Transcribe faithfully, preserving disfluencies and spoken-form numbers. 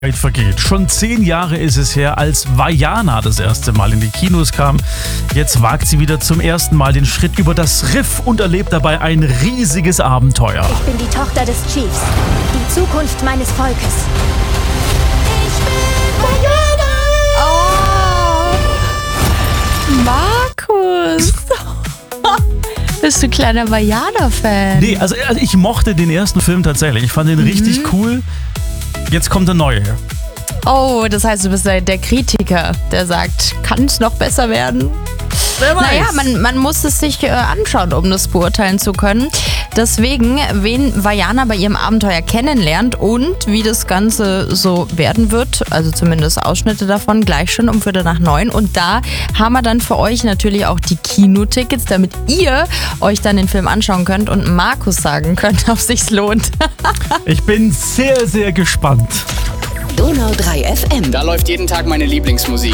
Zeit vergeht. Schon zehn Jahre ist es her, als Vaiana das erste Mal in die Kinos kam. Jetzt wagt sie wieder zum ersten Mal den Schritt über das Riff und erlebt dabei ein riesiges Abenteuer. Ich bin die Tochter des Chiefs, die Zukunft meines Volkes. Ich bin Vaiana! Oh, Markus! Bist du kleiner Vaiana-Fan? Nee, also, also ich mochte den ersten Film tatsächlich. Ich fand den mhm. richtig cool. Jetzt kommt der neue. Oh, das heißt, du bist der Kritiker, der sagt, kann es noch besser werden? Wer weiß. Naja, man, man muss es sich äh, anschauen, um das beurteilen zu können. Deswegen, wen Vaiana bei ihrem Abenteuer kennenlernt und wie das Ganze so werden wird, also zumindest Ausschnitte davon, gleich schon um Viertel nach neun. Und da haben wir dann für euch natürlich auch die Kinotickets, damit ihr euch dann den Film anschauen könnt und Markus sagen könnt, ob es sich lohnt. Ich bin sehr, sehr gespannt. Donau drei F M. Da läuft jeden Tag meine Lieblingsmusik.